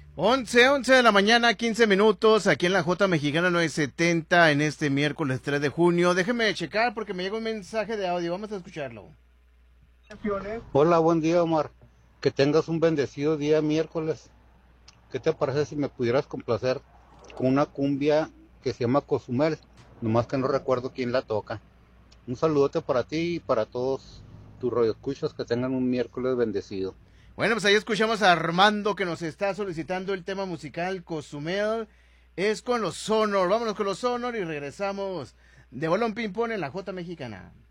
11 de la mañana, 15 minutos, aquí en la J Mexicana 970, en este miércoles 3 de junio. Déjeme checar porque me llega un mensaje de audio, vamos a escucharlo. Hola, buen día, Omar. Que tengas un bendecido día miércoles. ¿Qué te parece si me pudieras complacer con una cumbia que se llama Cozumel? Nomás que no recuerdo quién la toca. Un saludote para ti y para todos tus radioescuchas, que tengan un miércoles bendecido. Bueno, pues ahí escuchamos a Armando que nos está solicitando el tema musical Cozumel. Es con los Sonor. Vámonos con los Sonor y regresamos de Bolón Ping Pong en la J Mexicana.